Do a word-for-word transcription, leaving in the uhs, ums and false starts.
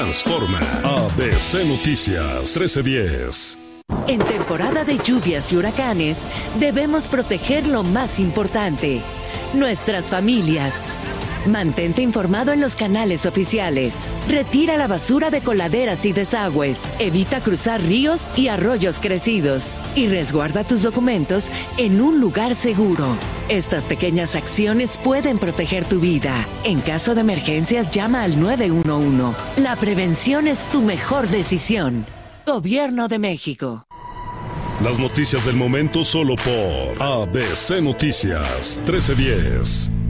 Transforma. A B C Noticias trece diez. En temporada de lluvias y huracanes, debemos proteger lo más importante, nuestras familias. Mantente informado en los canales oficiales. Retira la basura de coladeras y desagües. Evita cruzar ríos y arroyos crecidos. Y resguarda tus documentos en un lugar seguro. Estas pequeñas acciones pueden proteger tu vida. En caso de emergencias, llama al nueve uno uno. La prevención es tu mejor decisión. Gobierno de México. Las noticias del momento solo por A B C Noticias trece diez.